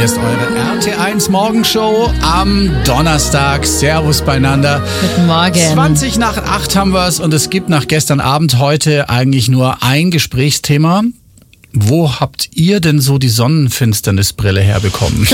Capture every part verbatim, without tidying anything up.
Hier ist eure R T eins Morgenshow am Donnerstag. Servus beieinander. Guten Morgen. zwanzig nach acht haben wir es und es gibt nach gestern Abend heute eigentlich nur ein Gesprächsthema. Wo habt ihr denn so die Sonnenfinsternisbrille herbekommen?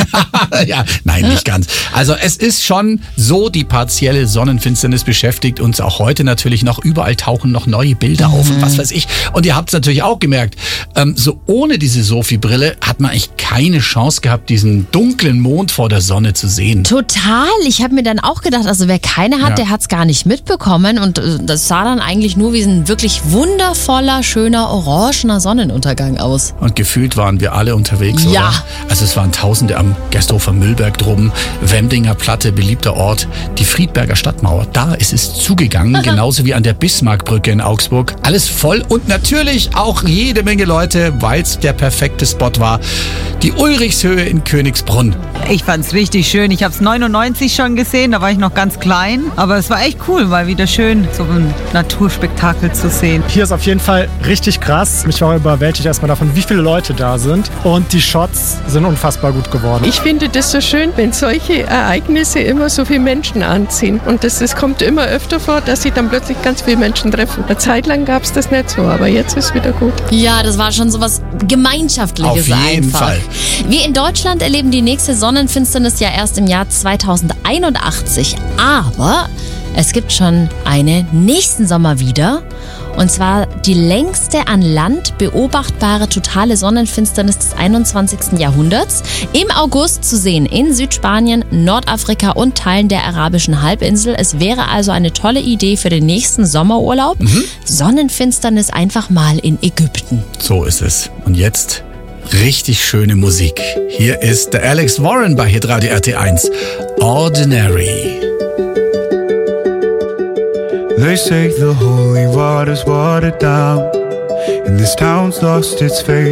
Ja, nein, nicht ganz. Also es ist schon so, die partielle Sonnenfinsternis beschäftigt uns auch heute natürlich noch. Überall tauchen noch neue Bilder auf und was weiß ich. Und ihr habt es natürlich auch gemerkt, ähm, so ohne diese Sophie-Brille hat man eigentlich keine Chance gehabt, diesen dunklen Mond vor der Sonne zu sehen. Total. Ich habe mir dann auch gedacht, also wer keine hat, Ja. der hat es gar nicht mitbekommen. Und äh, das sah dann eigentlich nur wie ein wirklich wundervoller, schöner, orangener Sonnenuntergang aus. Und gefühlt waren wir alle unterwegs, Ja. oder? Also es waren Tausende am Gersthofer Müllberg drum, Wemdinger Platte, beliebter Ort, die Friedberger Stadtmauer, da ist es zugegangen, genauso wie an der Bismarckbrücke in Augsburg. Alles voll und natürlich auch jede Menge Leute, weil es der perfekte Spot war. Die Ulrichshöhe in Königsbrunn. Ich fand's richtig schön. Ich habe es neunundneunzig schon gesehen, da war ich noch ganz klein. Aber es war echt cool, mal wieder schön, so ein Naturspektakel zu sehen. Hier ist auf jeden Fall richtig krass. Mich war überwältigt erstmal davon, wie viele Leute da sind. Und die Shots sind unfassbar gut geworden. Ich finde das so schön, wenn solche Ereignisse immer so viele Menschen anziehen. Und das, das kommt immer öfter vor, dass sich dann plötzlich ganz viele Menschen treffen. Eine Zeit lang gab es das nicht so, aber jetzt ist es wieder gut. Ja, das war schon so was Gemeinschaftliches Auf jeden einfach. Fall. Wir in Deutschland erleben die nächste Sonnenfinsternis ja erst im Jahr zweitausendeinundachtzig. Aber es gibt schon eine nächsten Sommer wieder. Und zwar die längste an Land beobachtbare totale Sonnenfinsternis des einundzwanzigsten Jahrhunderts. Im August zu sehen in Südspanien, Nordafrika und Teilen der arabischen Halbinsel. Es wäre also eine tolle Idee für den nächsten Sommerurlaub. Mhm. Sonnenfinsternis einfach mal in Ägypten. So ist es. Und jetzt richtig schöne Musik. Hier ist der Alex Warren bei Hitradio R T eins. Ordinary. They say the holy water's watered down, and this town's lost its faith.